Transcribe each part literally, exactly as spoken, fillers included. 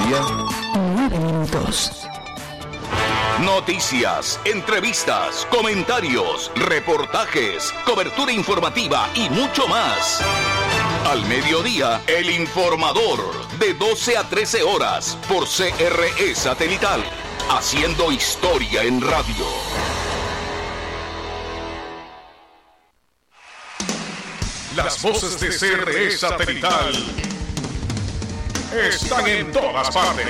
Colombia, nueve minutos. Noticias, entrevistas, comentarios, reportajes, cobertura informativa y mucho más. Al mediodía, El Informador, de doce a trece horas, por C R E Satelital, haciendo historia en radio. Las voces de C R E Satelital están en todas partes.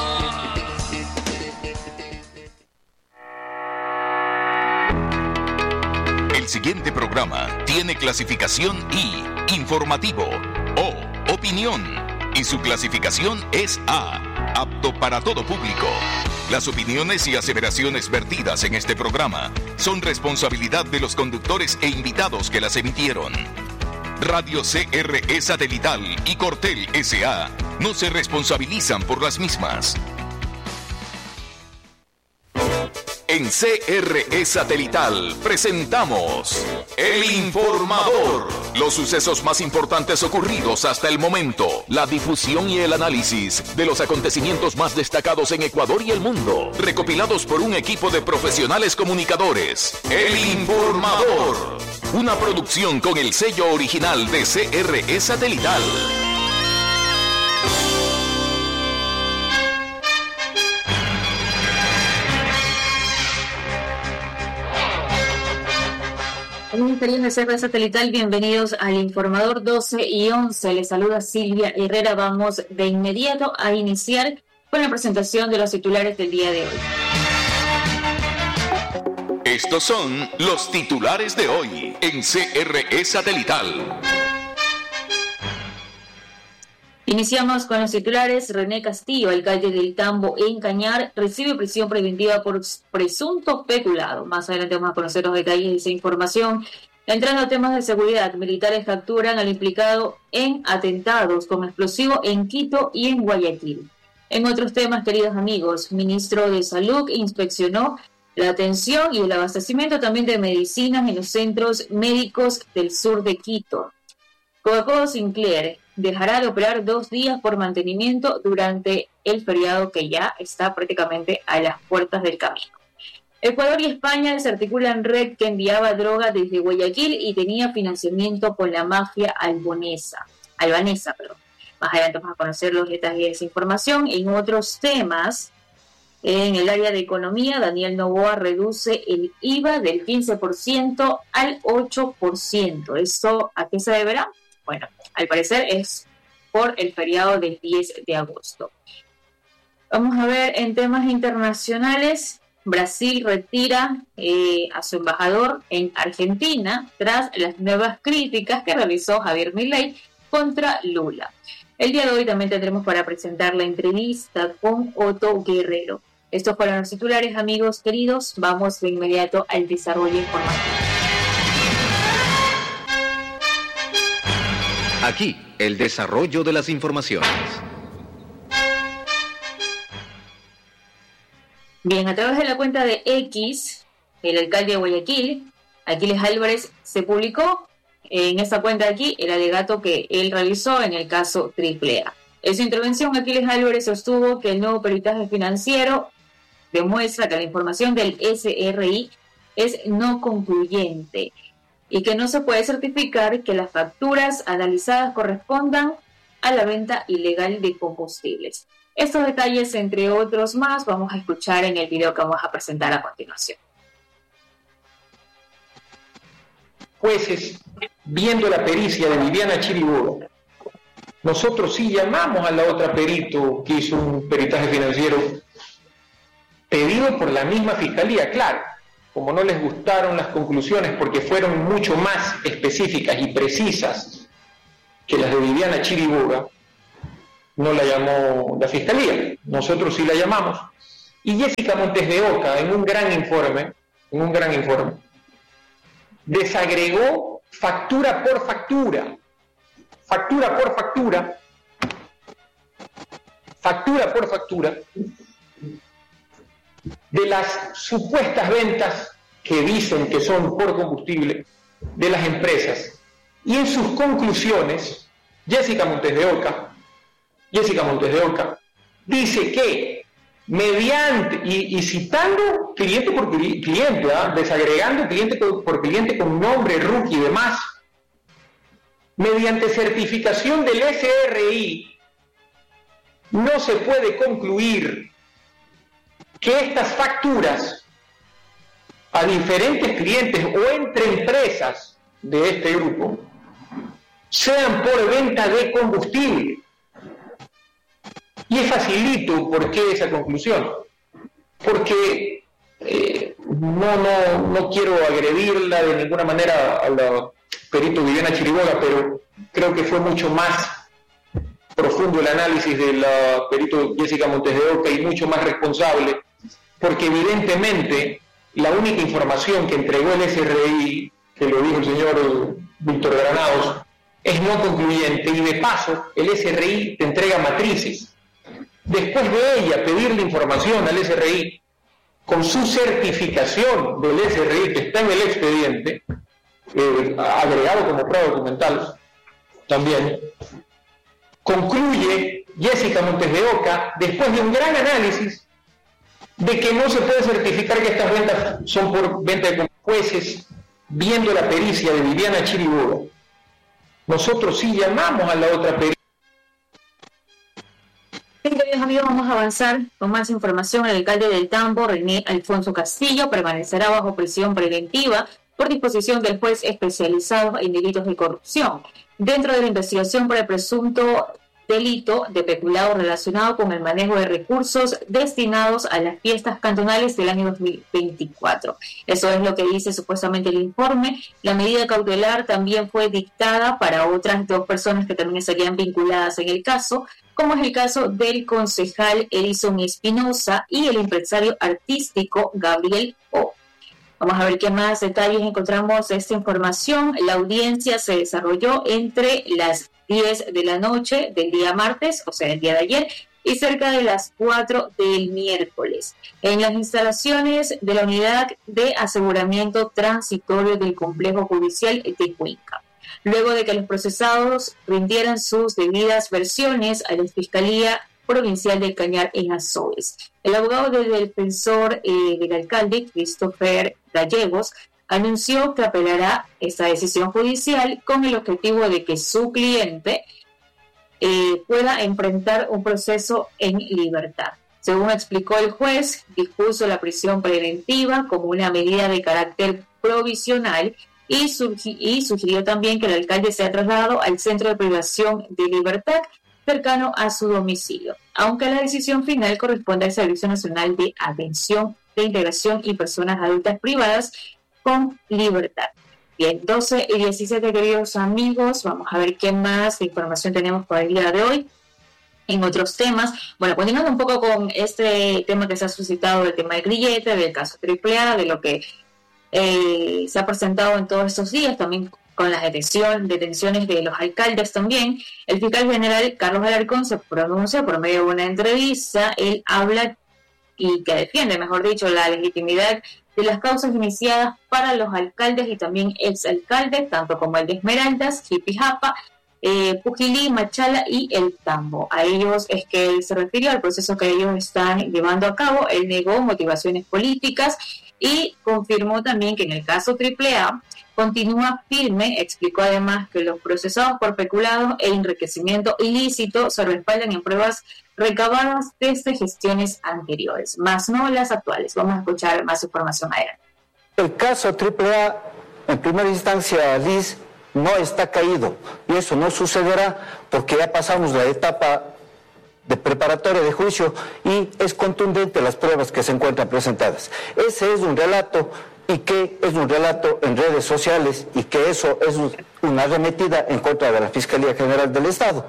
El siguiente programa tiene clasificación I, informativo, O, opinión, y su clasificación es A, apto para todo público. Las opiniones y aseveraciones vertidas en este programa son responsabilidad de los conductores e invitados que las emitieron. Radio C R E Satelital y Cortel S A no se responsabilizan por las mismas. En C R E Satelital presentamos El Informador. Los sucesos más importantes ocurridos hasta el momento. La difusión y el análisis de los acontecimientos más destacados en Ecuador y el mundo. Recopilados por un equipo de profesionales comunicadores. El Informador. Una producción con el sello original de C R E Satelital. Amigos queridos de C R E Satelital, bienvenidos al Informador doce y once. Les saluda Silvia Herrera. Vamos de inmediato a iniciar con la presentación de los titulares del día de hoy. Estos son los titulares de hoy en C R E Satelital. Iniciamos con los titulares. René Castillo, alcalde del Tambo en Cañar, recibe prisión preventiva por presunto peculado. Más adelante vamos a conocer los detalles de esa información. Entrando a temas de seguridad, militares capturan al implicado en atentados con explosivo en Quito y en Guayaquil. En otros temas, queridos amigos, ministro de Salud inspeccionó la atención y el abastecimiento también de medicinas en los centros médicos del sur de Quito. Coca-Cola Sinclair dejará de operar dos días por mantenimiento durante el feriado que ya está prácticamente a las puertas del camino. Ecuador y España desarticulan red que enviaba droga desde Guayaquil y tenía financiamiento con la mafia albonesa, albanesa. Perdón. Más adelante vamos a conocer los detalles de esa información. En otros temas, en el área de economía, Daniel Noboa reduce el I V A del quince por ciento al ocho por ciento. ¿Eso a qué se deberá? Bueno, al parecer es por el feriado del diez de agosto. Vamos a ver en temas internacionales. Brasil retira eh, a su embajador en Argentina tras las nuevas críticas que realizó Javier Milei contra Lula. El día de hoy también tendremos para presentar la entrevista con Otto Guerrero. Estos fueron los titulares, amigos queridos. Vamos de inmediato al desarrollo informativo. Aquí, el desarrollo de las informaciones. Bien, a través de la cuenta de X, el alcalde de Guayaquil, Aquiles Álvarez, se publicó en esa cuenta de aquí el alegato que él realizó en el caso Triple A. En su intervención, Aquiles Álvarez sostuvo que el nuevo peritaje financiero demuestra que la información del S R I es no concluyente y que no se puede certificar que las facturas analizadas correspondan a la venta ilegal de combustibles. Estos detalles, entre otros más, vamos a escuchar en el video que vamos a presentar a continuación. Jueces, viendo la pericia de Viviana Chiriboga, nosotros sí llamamos a la otra perito que hizo un peritaje financiero pedido por la misma fiscalía, claro. Como no les gustaron las conclusiones porque fueron mucho más específicas y precisas que las de Viviana Chiriboga, no la llamó la fiscalía, nosotros sí la llamamos. Y Jessica Montes de Oca, en un gran informe, en un gran informe, desagregó factura por factura, factura por factura, factura por factura, de las supuestas ventas que dicen que son por combustible de las empresas. Y en sus conclusiones, Jessica Montes de Oca, Jessica Montes de Oca dice que mediante, y, y citando cliente por cliente, ¿eh? desagregando cliente por, por cliente con nombre, R U C y demás, mediante certificación del S R I, no se puede concluir que estas facturas a diferentes clientes o entre empresas de este grupo sean por venta de combustible. Y es facilito por qué esa conclusión. Porque eh, no, no, no quiero agredirla de ninguna manera a la perito Viviana Chiriboga, pero creo que fue mucho más profundo el análisis de la perito Jessica Montes de Oca y mucho más responsable, porque evidentemente la única información que entregó el S R I, que lo dijo el señor Víctor Granados, es no concluyente, y de paso el S R I te entrega matrices. Después de ella pedirle información al S R I con su certificación del S R I que está en el expediente, eh, agregado como prueba documental también, concluye Jessica Montes de Oca, después de un gran análisis, de que no se puede certificar que estas ventas son por venta de jueces, viendo la pericia de Viviana Chiriboga. Nosotros sí llamamos a la otra pericia. Bien, queridos amigos, vamos a avanzar con más información. El alcalde del Tambo, René Alfonso Castillo, permanecerá bajo prisión preventiva por disposición del juez especializado en delitos de corrupción, dentro de la investigación por el presunto delito de peculado relacionado con el manejo de recursos destinados a las fiestas cantonales del año dos mil veinticuatro. Eso es lo que dice supuestamente el informe. La medida cautelar también fue dictada para otras dos personas que también estarían vinculadas en el caso, como es el caso del concejal Edison Espinosa y el empresario artístico Gabriel O. Vamos a ver qué más detalles encontramos de esta información. La audiencia se desarrolló entre las diez de la noche del día martes, o sea, el día de ayer, y cerca de las cuatro del miércoles, en las instalaciones de la Unidad de Aseguramiento Transitorio del Complejo Judicial de Cuenca. Luego de que los procesados rindieran sus debidas versiones a la Fiscalía Provincial del Cañar en Azogues. El abogado del defensor eh, del alcalde, Christopher Gallegos, anunció que apelará esta decisión judicial con el objetivo de que su cliente eh, pueda enfrentar un proceso en libertad. Según explicó el juez, dispuso la prisión preventiva como una medida de carácter provisional y, surgi- y sugirió también que el alcalde sea trasladado al centro de privación de libertad cercano a su domicilio, aunque la decisión final corresponde al Servicio Nacional de Atención de Integración y Personas Adultas Privadas con Libertad. Bien, doce y diecisiete, queridos amigos, vamos a ver qué más de información tenemos para el día de hoy. En otros temas, bueno, continuando un poco con este tema que se ha suscitado, el tema de Grillete, del caso Triple A, de lo que eh, se ha presentado en todos estos días, también con las detención, detenciones de los alcaldes también. El fiscal general Carlos Alarcón se pronuncia por medio de una entrevista. Él habla y que defiende, mejor dicho, la legitimidad de las causas iniciadas para los alcaldes y también exalcaldes, tanto como el de Esmeraldas, Jipijapa, eh, Pujilí, Machala y el Tambo. A ellos es que él se refirió al proceso que ellos están llevando a cabo. Él negó motivaciones políticas y confirmó también que en el caso Triple A continúa firme. Explicó además que los procesados por peculado e enriquecimiento ilícito se respaldan en pruebas recabadas desde gestiones anteriores, más no las actuales. Vamos a escuchar más información adelante. El caso Triple A, en primera instancia, Liz, no está caído, y eso no sucederá porque ya pasamos la etapa de preparatoria de juicio y es contundente las pruebas que se encuentran presentadas. Ese es un relato, y que es un relato en redes sociales, y que eso es una arremetida en contra de la Fiscalía General del Estado.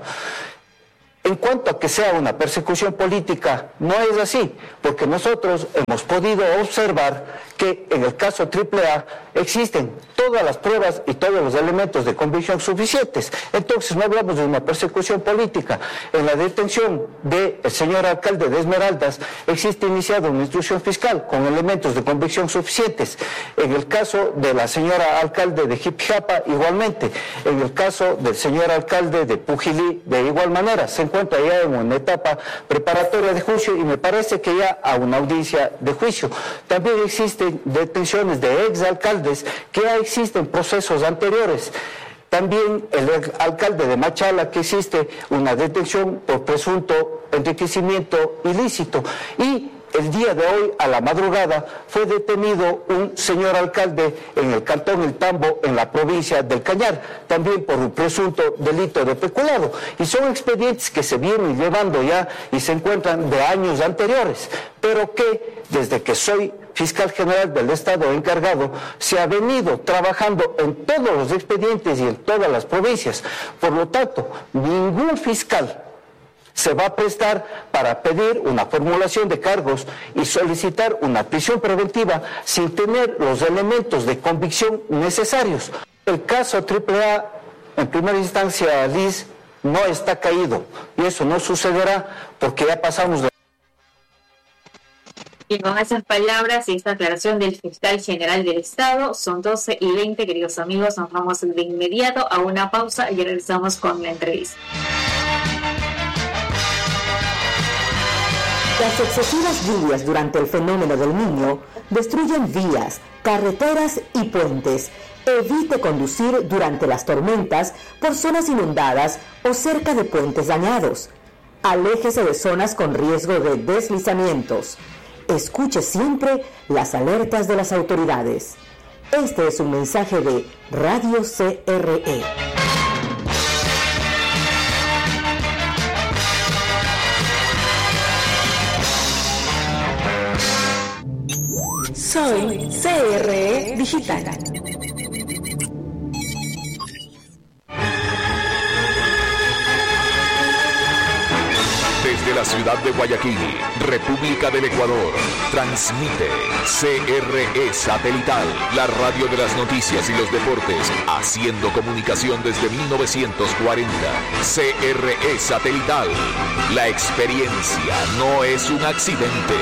En cuanto a que sea una persecución política, no es así, porque nosotros hemos podido observar que en el caso Triple A existen todas las pruebas y todos los elementos de convicción suficientes. Entonces no hablamos de una persecución política. En la detención del señor alcalde de Esmeraldas existe iniciada una instrucción fiscal con elementos de convicción suficientes. En el caso de la señora alcalde de Jipijapa, igualmente. En el caso del señor alcalde de Pujilí, de igual manera. Se encuentra ya en una etapa preparatoria de juicio y me parece que ya a una audiencia de juicio. También existen detenciones de exalcaldes que ya existen procesos anteriores. También el alcalde de Machala, que existe una detención por presunto enriquecimiento ilícito. Y el día de hoy, a la madrugada, fue detenido un señor alcalde en el cantón El Tambo, en la provincia del Cañar, también por un presunto delito de peculado. Y son expedientes que se vienen llevando ya y se encuentran de años anteriores, pero que desde que soy fiscal general del Estado encargado, se ha venido trabajando en todos los expedientes y en todas las provincias. Por lo tanto, ningún fiscal se va a prestar para pedir una formulación de cargos y solicitar una prisión preventiva sin tener los elementos de convicción necesarios. El caso triple A, en primera instancia, Liz, no está caído y eso no sucederá porque ya pasamos de... Y con esas palabras y esta aclaración del fiscal general del Estado, son doce y veinte, queridos amigos, nos vamos de inmediato a una pausa y regresamos con la entrevista. Las excesivas lluvias durante el fenómeno del Niño destruyen vías, carreteras y puentes. Evite conducir durante las tormentas por zonas inundadas o cerca de puentes dañados. Aléjese de zonas con riesgo de deslizamientos. Escuche siempre las alertas de las autoridades. Este es un mensaje de Radio C R E. Soy C R E Digital. Desde la ciudad de Guayaquil, República del Ecuador, transmite C R E Satelital, la radio de las noticias y los deportes, haciendo comunicación desde mil novecientos cuarenta. C R E Satelital, la experiencia no es un accidente.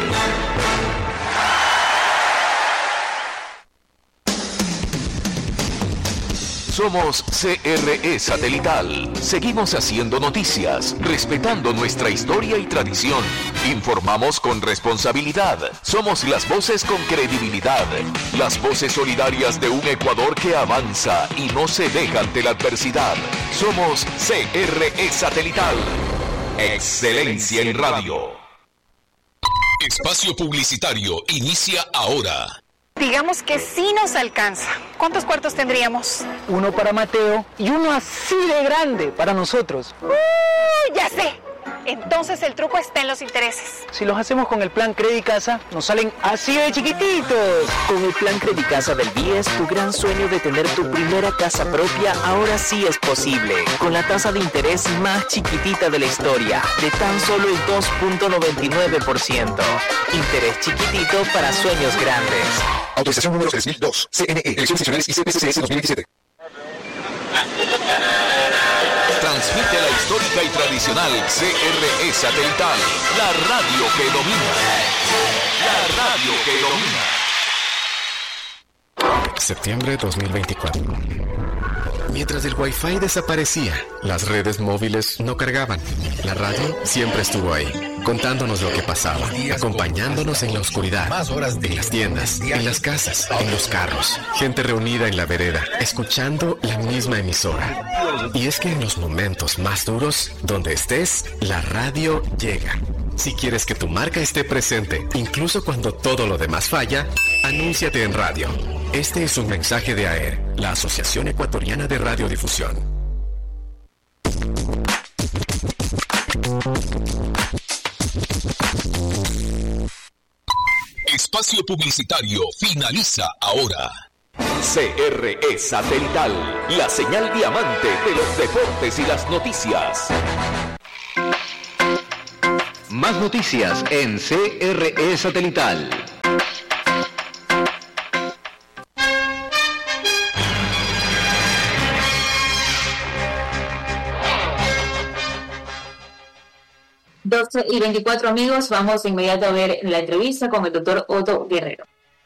Somos C R E Satelital. Seguimos haciendo noticias, respetando nuestra historia y tradición. Informamos con responsabilidad. Somos las voces con credibilidad. Las voces solidarias de un Ecuador que avanza y no se deja ante la adversidad. Somos C R E Satelital. Excelencia en radio. Espacio publicitario inicia ahora. Digamos que sí nos alcanza. ¿Cuántos cuartos tendríamos? Uno para Mateo y uno así de grande para nosotros. ¡Uh, ya sé! Entonces el truco está en los intereses. Si los hacemos con el plan Credicasa, nos salen así de chiquititos. Con el plan Credicasa del B I E S, tu gran sueño de tener tu primera casa propia ahora sí es posible. Con la tasa de interés más chiquitita de la historia, de tan solo el dos punto noventa y nueve por ciento. Interés chiquitito para sueños grandes. Autorización número tres mil dos. C N E, Elecciones Nacionales y C P C C S dos mil veintisiete. Transmite la histórica y tradicional C R E Satelital, la radio que domina. La radio que domina. Septiembre dos mil veinticuatro. Mientras el Wi-Fi desaparecía, las redes móviles no cargaban. La radio siempre estuvo ahí, contándonos lo que pasaba, acompañándonos en la oscuridad, en las tiendas, en las casas, en los carros. Gente reunida en la vereda, escuchando la misma emisora. Y es que en los momentos más duros, donde estés, la radio llega. Si quieres que tu marca esté presente, incluso cuando todo lo demás falla, anúnciate en radio. Este es un mensaje de A E R, la Asociación Ecuatoriana de Radiodifusión. Espacio publicitario finaliza ahora. C R E Satelital, la señal diamante de los deportes y las noticias. Más noticias en C R E Satelital. doce y veinticuatro, amigos, vamos de inmediato a ver la entrevista con el doctor Otto Guerrero.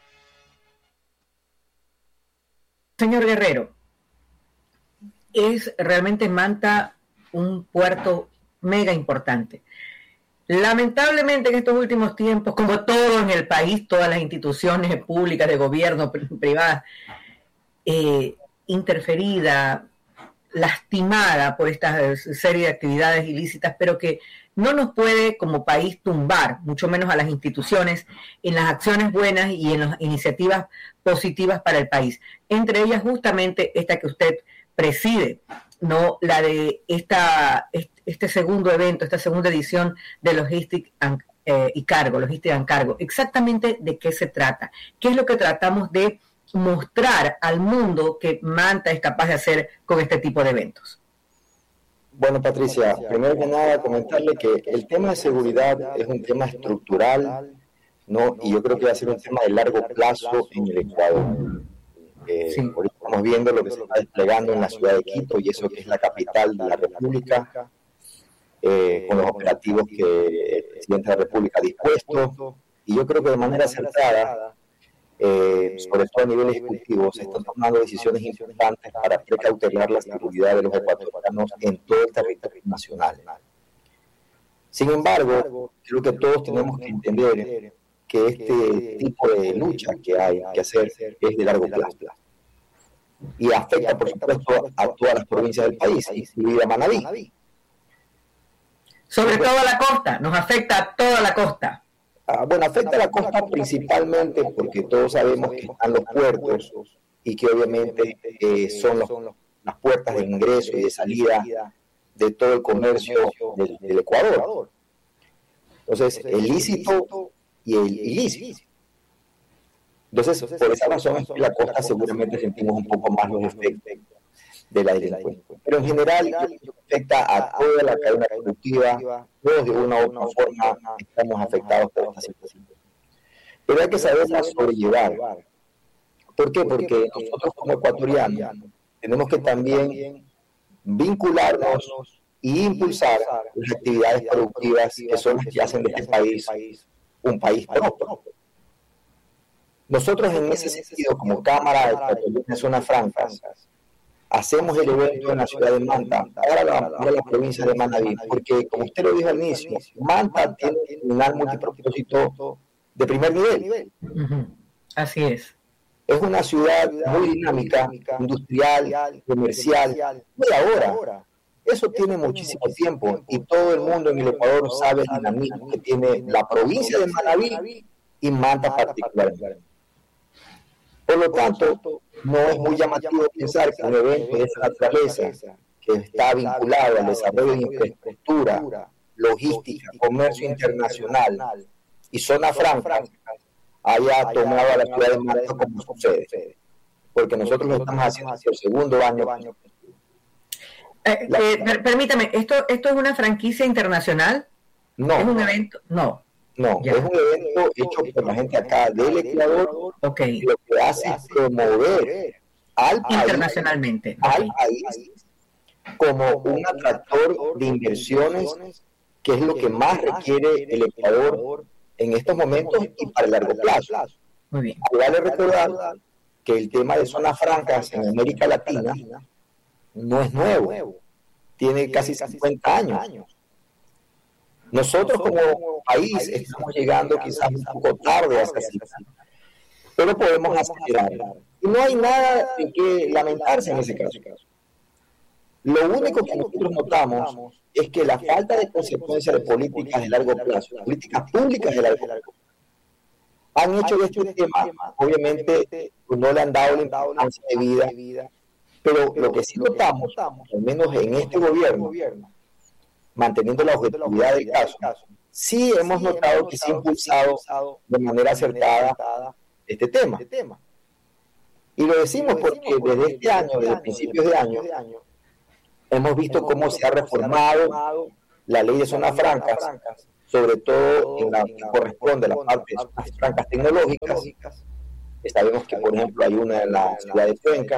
Señor Guerrero, ¿es realmente Manta un puerto mega importante. Lamentablemente en estos últimos tiempos, como todo en el país, todas las instituciones públicas, de gobierno, privadas, eh, interferida, lastimada por esta serie de actividades ilícitas, pero que no nos puede como país tumbar, mucho menos a las instituciones, en las acciones buenas y en las iniciativas positivas para el país. Entre ellas justamente esta que usted preside, no la de esta este segundo evento, esta segunda edición de Logistic and, eh, y Cargo, Logistic and Cargo. Exactamente de qué se trata, qué es lo que tratamos de mostrar al mundo que Manta es capaz de hacer con este tipo de eventos. Bueno, Patricia, primero que nada comentarle que el tema de seguridad es un tema estructural, ¿no? Y yo creo que va a ser un tema de largo plazo en el Ecuador. Eh, sí. Ahorita estamos viendo lo que se está desplegando en la ciudad de Quito, y eso que es la capital de la República, eh, con los operativos que el presidente de la República ha dispuesto, y yo creo que de manera acertada, eh, sobre todo a nivel ejecutivo, se están tomando decisiones importantes para precautelar la seguridad de los ecuatorianos en todo el territorio nacional. Sin embargo, creo que todos tenemos que entender que este tipo de lucha que hay que hacer es de largo plazo y afecta, por supuesto, a todas las provincias del país, incluida Manabí. Sobre todo a la costa, nos afecta a toda la costa. Ah, bueno, afecta a la costa principalmente porque todos sabemos que están los puertos y que obviamente eh, son los, las puertas de ingreso y de salida de todo el comercio del, del Ecuador. Entonces, el lícito y el ilícito. Entonces, por esa razón es que la costa seguramente sentimos un poco más los efectos de la delincuencia. Pero en general afecta a toda la cadena productiva, todos de una u otra forma estamos afectados por esta situación. Pero hay que saberla sobrellevar. ¿Por qué? Porque nosotros como ecuatorianos tenemos que también vincularnos e impulsar las actividades productivas que son las que hacen de este país un país próspero. Nosotros en ese sentido, como Cámara de de Zonas Francas, hacemos el evento en la ciudad de Manta, para la, para la provincia de Manabí, porque como usted lo dijo al inicio, Manta tiene un terminal multipropósito de primer nivel. Uh-huh. Así es. Es una ciudad muy dinámica, industrial, comercial, muy ahora. Eso tiene muchísimo tiempo y todo el mundo en el Ecuador sabe el dinamismo que tiene la provincia de Manabí y Manta particularmente. Por lo tanto, no es muy llamativo pensar que un evento de esa naturaleza, que está vinculado al desarrollo de infraestructura, logística, comercio internacional y zona franca, haya tomado a la ciudad de Manta como sucede. Porque nosotros lo estamos haciendo hacia el segundo año. Eh, eh, permítame, ¿esto, ¿esto es una franquicia internacional? No. ¿Es un evento? No. No, ya. Es un evento hecho por la gente acá del Ecuador, okay. Lo que hace es promover al país, internacionalmente al okay. país como un atractor de inversiones, que es lo que más requiere el Ecuador en estos momentos y para el largo plazo. Muy bien. Vale recordar que el tema de zonas francas en América Latina no es nuevo, tiene casi cincuenta años. Nosotros como país estamos llegando quizás un poco tarde a esa cifra, pero podemos acelerar. Y no hay nada de que lamentarse en ese caso. Lo único que nosotros notamos es que la falta de consecuencia de políticas de largo plazo, políticas públicas de largo plazo, han hecho de este tema, obviamente, no le han dado la importancia de vida, pero lo que sí notamos, al menos en este gobierno, manteniendo la objetividad del caso, sí hemos notado que se ha impulsado de manera acertada este tema. Y lo decimos porque desde este año, desde principios de año, hemos visto cómo se ha reformado la ley de zonas francas, sobre todo en la que corresponde a la parte de zonas francas tecnológicas. Sabemos que, por ejemplo, hay una en la ciudad de Cuenca.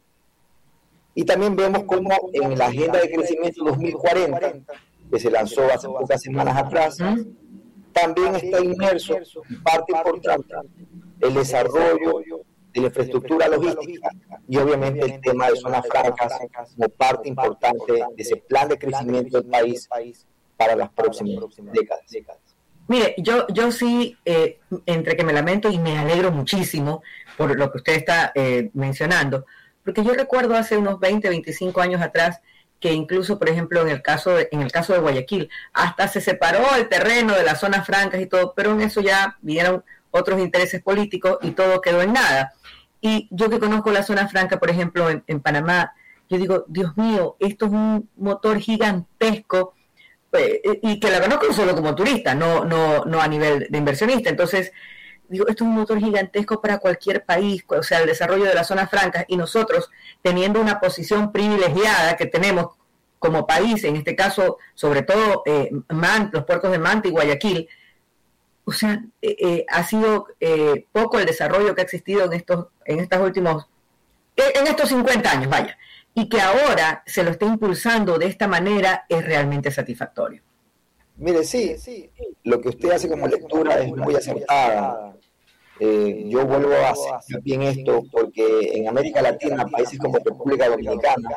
Y también vemos cómo en la Agenda de Crecimiento dos mil cuarenta, que se lanzó hace pocas semanas atrás, también está inmerso, parte importante, el desarrollo de la infraestructura logística y obviamente el tema de zonas francas como parte importante de ese plan de crecimiento del país para las próximas décadas. Mire, yo, yo sí, eh, entre que me lamento y me alegro muchísimo por lo que usted está eh, mencionando, porque yo recuerdo hace unos veinte, veinticinco años atrás que incluso, por ejemplo, en el caso de, en el caso de Guayaquil, hasta se separó el terreno de las zonas francas y todo, pero en eso ya vinieron otros intereses políticos y todo quedó en nada. Y yo que conozco la zona franca, por ejemplo, en, en Panamá, yo digo, Dios mío, esto es un motor gigantesco, eh, y que la conozco solo como turista, no, no, no a nivel de inversionista. Entonces, digo, esto es un motor gigantesco para cualquier país, o sea, el desarrollo de las zonas francas, y nosotros, teniendo una posición privilegiada que tenemos como país, en este caso, sobre todo, eh, Man, los puertos de Manta y Guayaquil, o sea, eh, eh, ha sido eh, poco el desarrollo que ha existido en estos, en estos últimos, en estos cincuenta años, vaya, y que ahora se lo está impulsando de esta manera es realmente satisfactorio. Mire, sí, sí, lo que usted hace como lectura es muy acertada. Eh, yo vuelvo a hacer bien esto porque en América Latina, países como República Dominicana,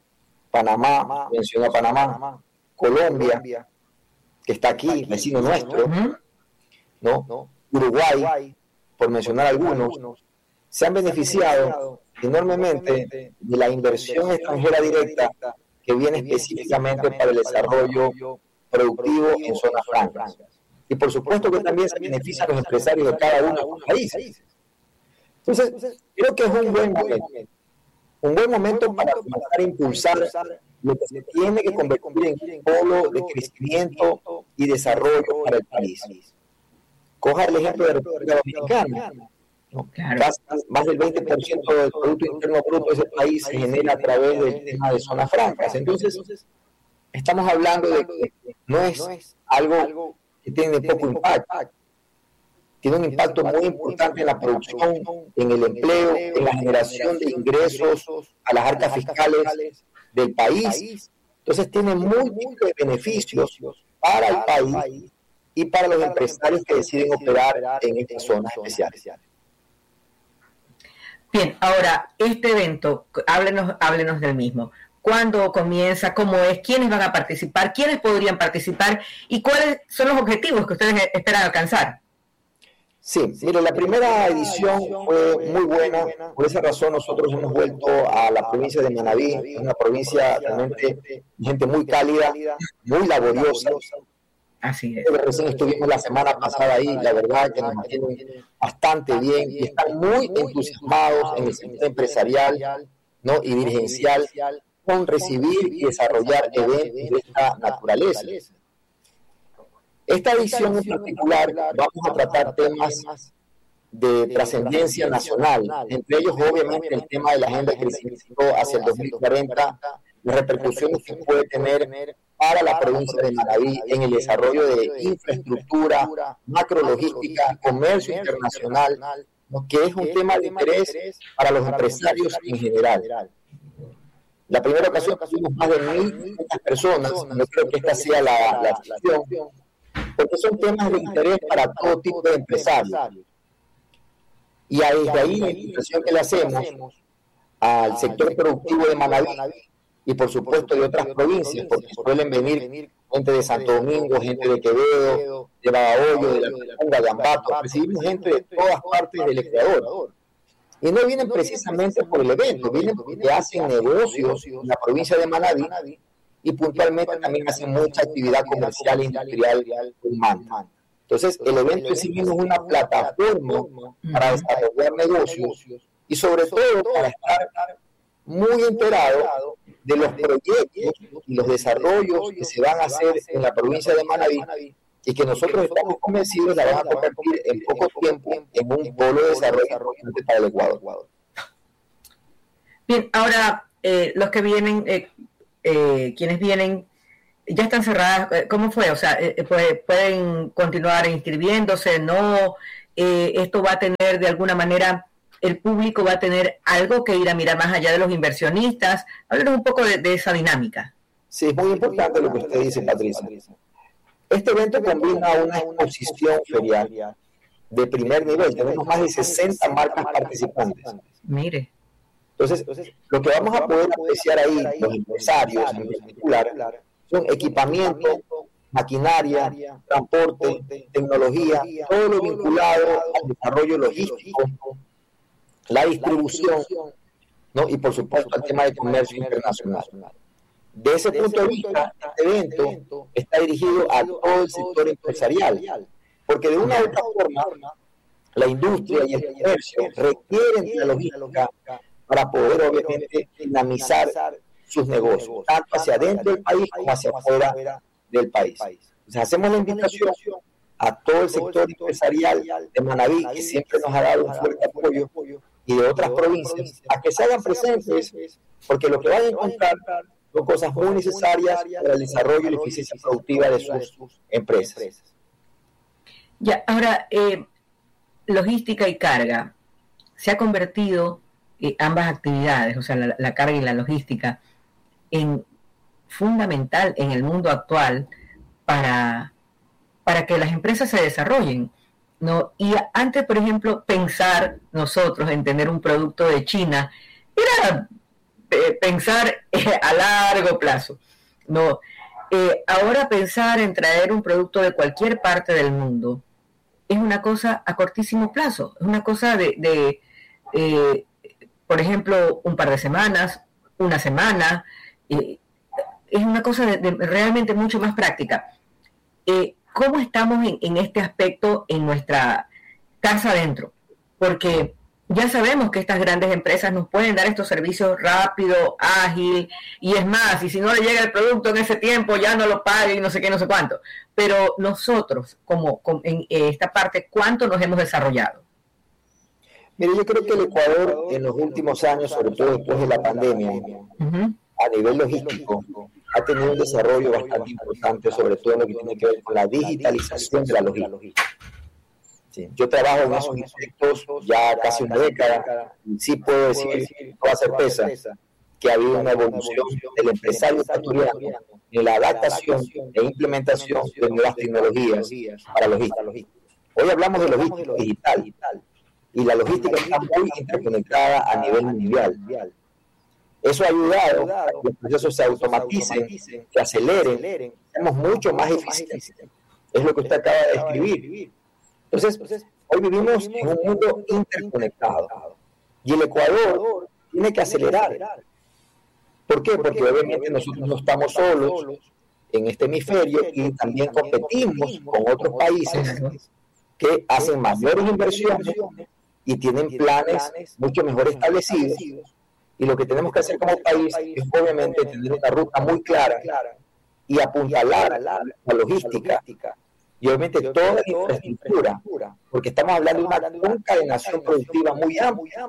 Panamá, mencionó a Panamá, Colombia, que está aquí, vecino nuestro, ¿no? Uruguay, por mencionar algunos, se han beneficiado enormemente de la inversión extranjera directa que viene específicamente para el desarrollo productivo en zonas francas. Y por supuesto que también se benefician los empresarios de cada uno de los países. Entonces, creo que es un buen momento. Un buen momento para comenzar a impulsar lo que se tiene que convertir en un polo de crecimiento y desarrollo para el país. Coja el ejemplo de República Dominicana. ¿no? Claro. Casi, más del veinte por ciento del Producto Interno Bruto de ese país se genera a través del tema de zonas francas. Entonces, estamos hablando de que no es algo que tiene poco impacto. Tiene un impacto muy importante en la producción, en el empleo, en la generación de ingresos a las arcas fiscales del país. Entonces tiene múltiples beneficios para el país y para los empresarios que deciden operar en estas zonas especiales. Bien, ahora, este evento, háblenos, háblenos del mismo. ¿Cuándo comienza? ¿Cómo es? ¿Quiénes van a participar? ¿Quiénes podrían participar? ¿Y cuáles son los objetivos que ustedes esperan alcanzar? Sí, mire, la primera edición fue muy buena. Por esa razón nosotros hemos vuelto a la provincia de Manabí, una provincia realmente de gente muy cálida, muy laboriosa. Así es. Recién estuvimos la semana pasada ahí, la verdad que nos mantienen bastante bien y están muy entusiasmados en el sector empresarial, ¿no? y dirigencial con recibir y desarrollar eventos de esta naturaleza. Esta edición en particular vamos a tratar temas de trascendencia nacional, entre ellos obviamente el tema de la agenda de crecimiento hacia el dos mil cuarenta, las repercusiones que puede tener para la provincia de Manabí en el desarrollo de infraestructura, macrologística, comercio internacional, que es un tema de interés para los empresarios en general. La primera ocasión tuvimos más de mil quinientas personas, no creo que esta sea la, la excepción, porque son temas de interés para todo tipo de empresarios. Y desde ahí la invitación que le hacemos al sector productivo de Manabí y por supuesto de otras provincias, porque suelen venir gente de Santo Domingo, gente de Quevedo, de Babahoyo, de la Punga, de Ambato, recibimos gente de todas partes del Ecuador. Y no vienen precisamente por el evento, vienen porque hacen negocios en la provincia de Manabí y puntualmente también hacen mucha actividad comercial e industrial en Manta. Entonces, el evento en sí mismo es una plataforma para desarrollar negocios y sobre todo para estar muy enterado de los proyectos y los desarrollos que se van a hacer en la provincia de Manabí y que nosotros estamos convencidos la van a convertir en poco tiempo en un polo de desarrollo para el Ecuador. Bien, ahora eh, los que vienen, eh, eh, quienes vienen, ya están cerradas. ¿Cómo fue? O sea, eh, ¿pueden continuar inscribiéndose? ¿No? Eh, ¿Esto va a tener de alguna manera, el público va a tener algo que ir a mirar más allá de los inversionistas? Háblenos un poco de, de esa dinámica. Sí, es muy importante lo que usted dice, Patricia. Este evento combina una exposición ferial, de primer nivel, tenemos más de sesenta marcas participantes. Mire. Entonces, lo que vamos a poder apreciar ahí, los empresarios en particular, son equipamiento, maquinaria, transporte, tecnología, todo lo vinculado al desarrollo logístico, la distribución, ¿no? Y por supuesto al tema de comercio internacional. De ese punto de vista, este evento está dirigido a todo el sector empresarial, porque de una u otra forma, la industria y el comercio requieren de la logística para poder, obviamente, dinamizar sus negocios, tanto hacia adentro del país como hacia afuera del país. Entonces, hacemos la invitación a todo el sector empresarial de Manabí, que siempre nos ha dado un fuerte apoyo, y de otras provincias, a que se hagan presentes, porque lo que van a encontrar son cosas muy necesarias para el desarrollo y la eficiencia productiva de sus empresas. Ya, ahora, eh, logística y carga, se ha convertido eh, ambas actividades, o sea, la, la carga y la logística, en fundamental en el mundo actual para, para que las empresas se desarrollen, ¿no? Y antes, por ejemplo, pensar nosotros en tener un producto de China era eh, pensar eh, a largo plazo, ¿no? Eh, ahora pensar en traer un producto de cualquier parte del mundo es una cosa a cortísimo plazo, es una cosa de, de eh, por ejemplo, un par de semanas, una semana, eh, es una cosa de, de realmente mucho más práctica. Eh, ¿Cómo estamos en, en este aspecto en nuestra casa adentro? Porque ya sabemos que estas grandes empresas nos pueden dar estos servicios rápido, ágil, y es más, y si no le llega el producto en ese tiempo, ya no lo pague y no sé qué, no sé cuánto. Pero nosotros, como, como en esta parte, ¿cuánto nos hemos desarrollado? Mire, yo creo que el Ecuador en los últimos años, sobre todo después de la pandemia, uh-huh. a nivel logístico, ha tenido un desarrollo bastante importante, sobre todo en lo que tiene que ver con la digitalización de la logística. Sí, yo trabajo en esos aspectos ya casi una década, y sí puedo decir, con toda certeza, que ha habido una evolución del empresario ecuatoriano en la adaptación e implementación de nuevas tecnologías para logística. Hoy hablamos de logística digital, y la logística está muy interconectada a nivel mundial. Eso ha ayudado a que los procesos se automaticen, se aceleren, seamos mucho más eficientes. Es lo que usted acaba de describir. Entonces, hoy vivimos en un mundo interconectado y el Ecuador tiene que acelerar. ¿Por qué? Porque obviamente nosotros no estamos solos en este hemisferio y también competimos con otros países que hacen mayores inversiones y tienen planes mucho mejor establecidos. Y lo que tenemos que hacer como país es obviamente tener una ruta muy clara y apuntalar la logística y obviamente toda la infraestructura, porque estamos hablando de una concadenación productiva muy amplia,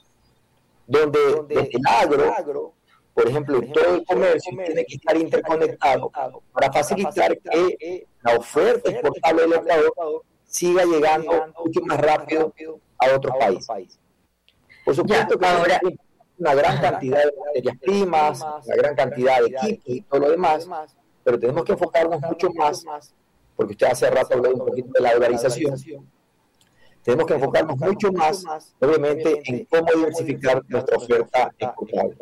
donde desde el agro, por ejemplo, todo el comercio tiene que estar interconectado para facilitar que la oferta exportable del Ecuador siga llegando mucho más rápido a otros países. Por supuesto que ahora una gran cantidad de materias primas, una gran cantidad de equipos y todo lo demás, pero tenemos que enfocarnos mucho más, porque usted hace rato habló un poquito de la dolarización, tenemos que enfocarnos mucho más, obviamente, en cómo diversificar nuestra oferta exportable.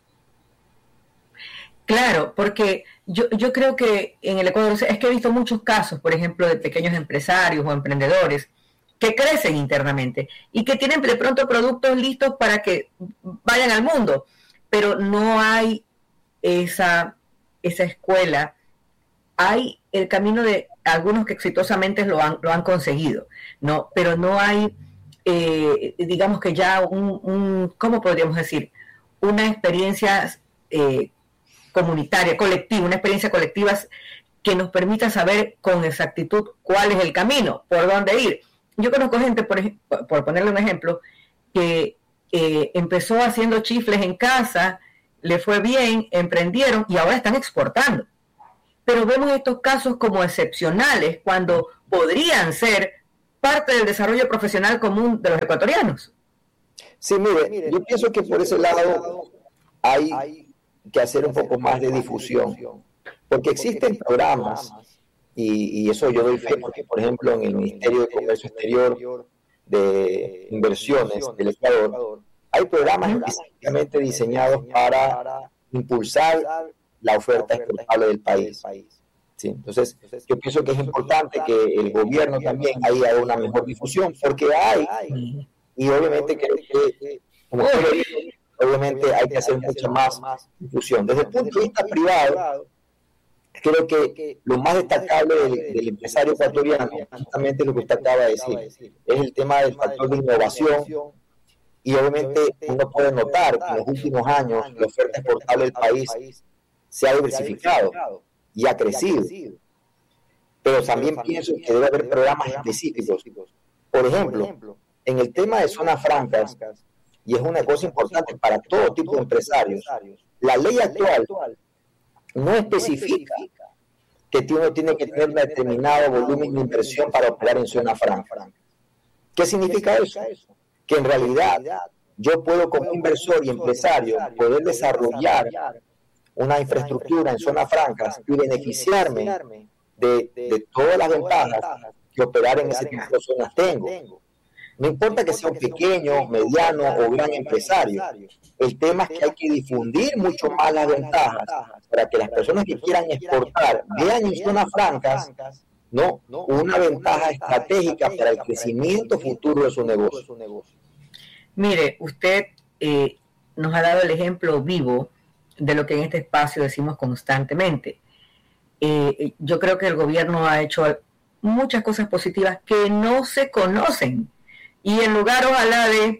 Claro, porque yo, yo creo que en el Ecuador, es que he visto muchos casos, por ejemplo, de pequeños empresarios o emprendedores que crecen internamente y que tienen de pronto productos listos para que vayan al mundo, pero no hay esa, esa escuela. Hay el camino de algunos que exitosamente lo han, lo han conseguido, ¿no? Pero no hay, eh, digamos que ya un, un, ¿cómo podríamos decir? Una experiencia eh, comunitaria, colectiva, una experiencia colectiva que nos permita saber con exactitud cuál es el camino, por dónde ir. Yo conozco gente, por, por ponerle un ejemplo, que eh, empezó haciendo chifles en casa, le fue bien, emprendieron y ahora están exportando. Pero vemos estos casos como excepcionales cuando podrían ser parte del desarrollo profesional común de los ecuatorianos. Sí, mire, yo pienso que por ese lado hay que hacer un poco más de difusión, porque existen programas y, y eso yo doy fe porque, por ejemplo, en el Ministerio de Comercio Exterior de Inversiones del Ecuador, hay programas específicamente diseñados para impulsar la oferta exportable del país. Sí, entonces, yo pienso que es importante que el gobierno también ahí haga una mejor difusión, porque hay, y obviamente que, que como usted lo dijo, obviamente hay que hacer mucha más difusión. Desde el punto de vista privado, creo que lo más destacable del, del empresario ecuatoriano, justamente lo que usted acaba de decir, es el tema del factor de innovación, y obviamente uno puede notar que en los últimos años la oferta exportable del país se ha diversificado y ha crecido. Pero también pienso que debe haber programas específicos. Por ejemplo, en el tema de zonas francas, y es una cosa importante para todo tipo de empresarios, la ley actual no especifica que uno tiene que tener un determinado volumen de inversión para operar en zona franca. ¿Qué significa eso? Que en realidad yo puedo como inversor y empresario poder desarrollar una infraestructura en zonas francas y beneficiarme de, de todas las ventajas que operar en ese tipo de zonas tengo. No importa que sea un pequeño, mediano o gran empresario, el tema es que hay que difundir mucho más las ventajas para que las personas que quieran exportar vean en zonas francas, ¿no?, una ventaja estratégica para el crecimiento futuro de su negocio. Mire, usted eh, nos ha dado el ejemplo vivo de lo que en este espacio decimos constantemente. Eh, yo creo que el gobierno ha hecho muchas cosas positivas que no se conocen. Y en lugar, ojalá, de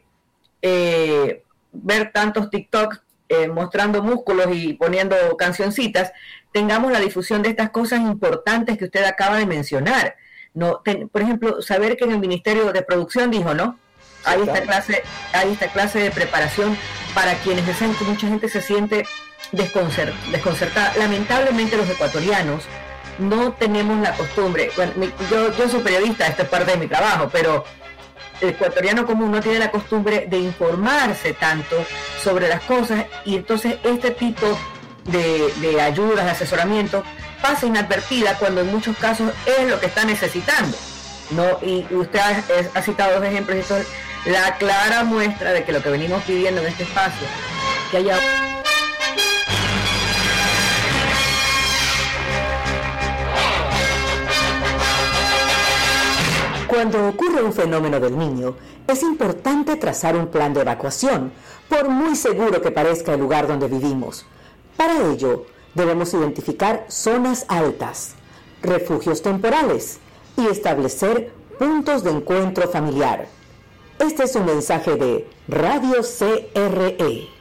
eh, ver tantos TikToks eh, mostrando músculos y poniendo cancioncitas, tengamos la difusión de estas cosas importantes que usted acaba de mencionar. No, ten, por ejemplo, saber que en el Ministerio de Producción dijo, ¿no? Hay esta clase, hay esta clase de preparación para quienes desean, que mucha gente se siente desconcert, desconcertada. Lamentablemente los ecuatorianos no tenemos la costumbre, bueno, mi, yo, yo soy periodista, esto es parte de mi trabajo, pero el ecuatoriano común no tiene la costumbre de informarse tanto sobre las cosas, y entonces este tipo de, de ayudas, de asesoramiento, pasa inadvertida cuando en muchos casos es lo que está necesitando, ¿no? Y usted ha, ha citado dos ejemplos, y esto es la clara muestra de que lo que venimos pidiendo en este espacio, que haya... Cuando ocurre un fenómeno del Niño, es importante trazar un plan de evacuación, por muy seguro que parezca el lugar donde vivimos. Para ello, debemos identificar zonas altas, refugios temporales y establecer puntos de encuentro familiar. Este es un mensaje de Radio C R E.